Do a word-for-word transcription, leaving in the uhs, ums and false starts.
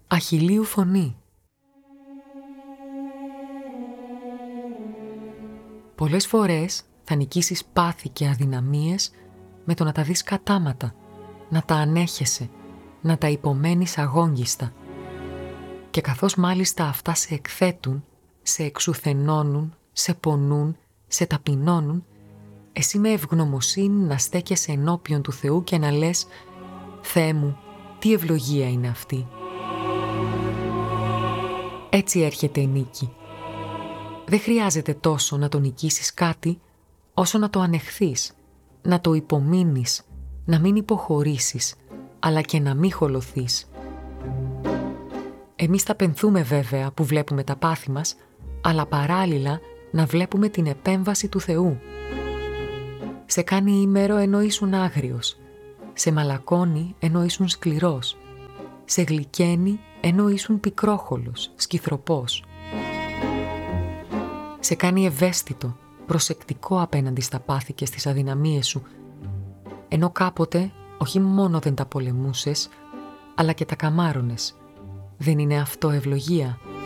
Αχιλλείου φωνή. Πολλές φορές θα νικήσεις πάθη και αδυναμίες με το να τα δεις κατάματα, να τα ανέχεσαι, να τα υπομένεις αγόγγιστα. Και καθώς μάλιστα αυτά σε εκθέτουν, σε εξουθενώνουν, σε πονούν, σε ταπεινώνουν, εσύ με ευγνωμοσύνη να στέκεσαι ενώπιον του Θεού και να λες «Θεέ μου, τι ευλογία είναι αυτή». Έτσι έρχεται η νίκη. Δεν χρειάζεται τόσο να το νικήσεις κάτι, όσο να το ανεχθείς, να το υπομείνεις, να μην υποχωρήσεις, αλλά και να μην χολωθείς. Εμείς θα πενθούμε βέβαια που βλέπουμε τα πάθη μας, αλλά παράλληλα να βλέπουμε την επέμβαση του Θεού. Σε κάνει ήμερο ενώ ήσουν άγριος, σε μαλακώνει ενώ ήσουν σκληρός, σε γλυκαίνει ενώ ήσουν πικρόχολος, σκυθροπός. Σε κάνει ευαίσθητο, προσεκτικό απέναντι στα πάθη και στις αδυναμίες σου, ενώ κάποτε όχι μόνο δεν τα πολεμούσες, αλλά και τα καμάρωνες. Δεν είναι αυτό ευλογία?